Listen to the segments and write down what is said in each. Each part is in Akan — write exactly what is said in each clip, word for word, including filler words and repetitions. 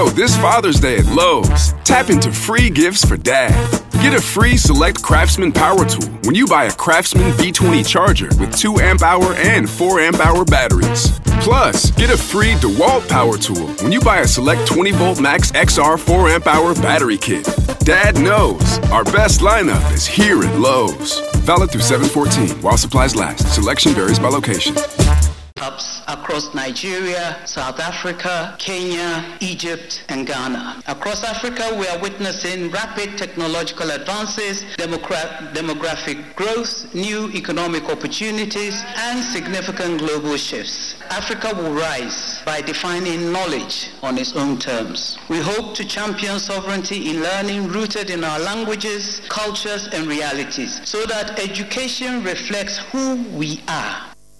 go this Father's Day at Lowe's. Tap into free gifts for dad. Get a free Select Craftsman power tool when you buy a Craftsman V twenty charger with two amp hour and four amp hour batteries. Plus, get a free DeWalt power tool when you buy a Select twenty volt Max X R four amp hour battery kit. Dad knows our best lineup is here at Lowe's. Valid through seven fourteen while supplies last. Selection varies by location. Hubs across Nigeria, South Africa, Kenya, Egypt, and Ghana. Across Africa, we are witnessing rapid technological advances, demogra- demographic growth, new economic opportunities, and significant global shifts. Africa will rise by defining knowledge on its own terms. We hope to champion sovereignty in learning rooted in our languages, cultures, and realities, so that education reflects who we are.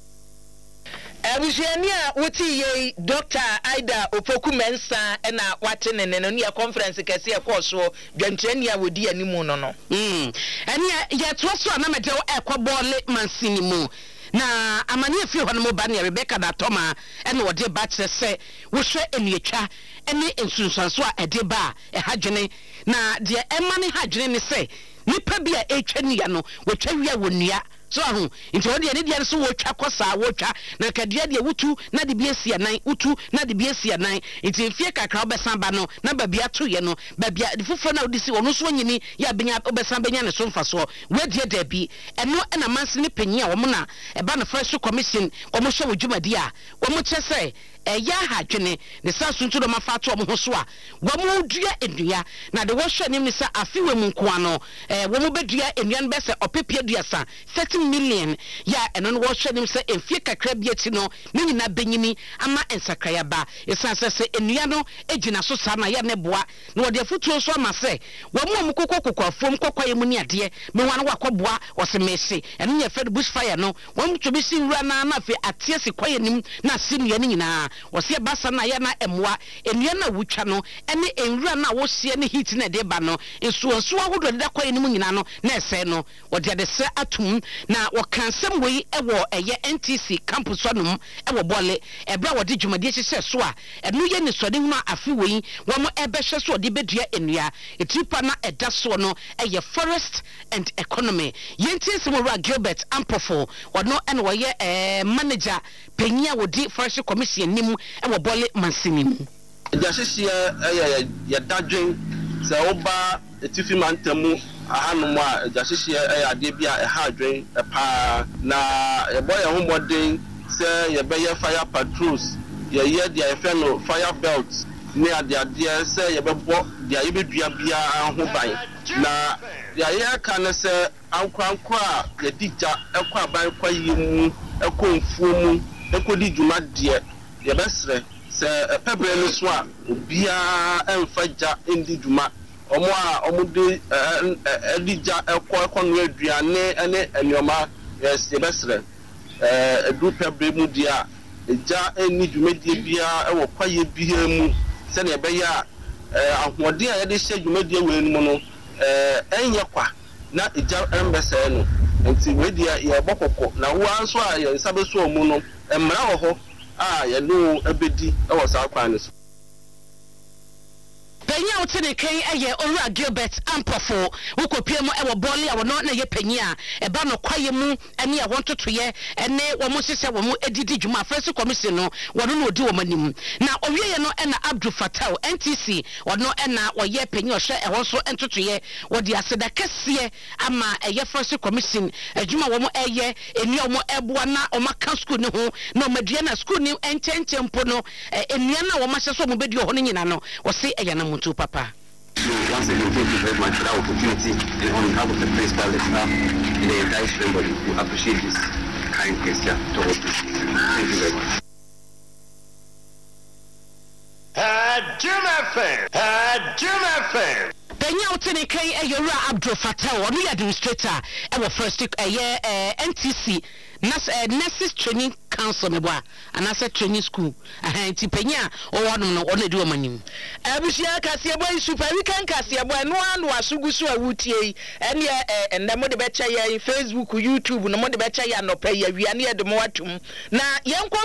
Abushania wuti ye Doctor Ida Opoku Mensa ena watene ne no ne conference kese e koso dwantrania wodi animu no no mm ene ye troso na mede e kwobole mansini mu na amani afi ho no mo ba ne Rebecca da Toma ene wode ba kire se wo hwe enuetwa ene ensunsanso a ede ba e hadwene na de ema ne hadwene ne se nipa bia etwa nia no wo twa wi a wonua so ahu nti wode ne dia so wo twa kosa wo twa na kadua de wutu na de bia sia nan wutu na de bia sia nan nti mfie kakra obesan ba no na ba bia to ye no ba bia fufo na odi si ono so nyini ya benya obesan benya ne so mfaso wedie da bi eno na manse ne panyi a wo mo na e ba na fresh commission wo mo hwe wodwumadi a wo mo kyese eya hadwene ne sasuntu do mafato wo ho so a wo mo dua edua na de wo hwe nim ne sa afiwe mu nko ano eh wo mo bedua enua no be se opepie dua sa thirty million ya eno no wo hwe nim se emfie kakra bi ati no ne nyina benyini ama ensakraya ba esan se se enua no egina so sa na ya ne boa na wo de afutuo so ama se wo mo mo kokko kokofom kokwaye mu ni ade me wan wa koboa wo se mesi eno ye fed bushfire no wo mo tobi si wura na na fe atie se kwaye nim na sinua ni nyina wose basa na ya na emwa enua na wutwa no ene enwura na wo sie ne heat na de ba no enso enso ahodo de kwaye nim nyina no na ese no wo de de se atum na wo kansem wei ewo eye N T C campus onum ewo bole ebra wo de dwumade hyehyɛ so a eno ye ne sɔde hu afi wei wo mo ebɛhwɛ so de bedua enua etipa na ɛda so no eye forest and economy yenti mo ra Gilbert Ampofo wono ene wo ye eh manager panyia wo di forest commission nim ewo bole mansini mu ejahyehyɛ eye ye dadwen sɛ oba etifi mantamu ahanom a ejahyehyɛ eye ade bia ɛha adwen ɛpa na yɛbɔ yɛ ho modern sɛ yɛbɛyɛ fire patrols yɛyɛ de ayɛfɛ no fire belt ne ade ade sɛ yɛbɛbɔ de ayɛbɛdua bia ho ban na yɛyɛ ka ne sɛ ankwankwa a yɛdigya ɛkɔ aban kwa yi mu ɛkɔ mfuo mu ɛkɔdi dwuma deɛ yɛbɛsrɛ sɛ pɛbrɛ no so a obia ɛmfa gya ndi dwuma omo a omo de edigya ekọ ekọ no aduane ene enyoma yes yebesre eh edu pɛbrɛ mu dia egya eni dwumadi bia ɛwɔ kwaye bia mu sɛ na ɛbɛya ahoɔden a yɛde hyɛ dwumadi wɔ enu no eh ɛnyɛ kwa na egya ɛmbɛsɛ no nti we dia yɛbɔ kokɔ na wo anso a yɛ nsa beso mu no mmara wɔ hɔ a yɛ no ebedi ɛwɔ saa kwan no so. Penya utene ken eye Owura Gilbert Ampofo ukopie mu ewo bole a wono na ye panyi a eba no kwaye mu ene a wontotoye ene wo mo hyehyɛ wo mo edidi dwuma first commission no wono no odi wo manim na owieye no ena Abdul Fatah N T C wono ena wo ye panyi ohwe ewo so entotoye wo di aseda kese ama eye first commission adwuma wo mo eye eni wo mo eboa na o maka school ne ho na o madua na school ne ententempo no enua na wo ma hye so mo bedi ho no nyina no wo se eye na to Papa. So once again, thank you very much for that opportunity, and on behalf of the principal, the staff, and the entire assembly, we appreciate this kind gesture towards us. Thank you very much. Jim F M, Jim F M. Penya utene kai Owura Abdul Fatah onu administrator e wo first eh N T C nas nurses training council me boa anase training school eh ti penya o wonu no onu edi o manim abusia kase boy super weekend kase boy no anu asugusu awutie ene eh enne mo de becha ye Facebook YouTube no mo de becha ye anopa ye wi ane de mo atum na yen